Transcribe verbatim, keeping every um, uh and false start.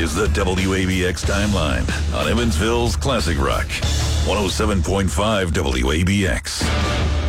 is the W A B X timeline on Evansville's Classic Rock. one oh seven point five W A B X.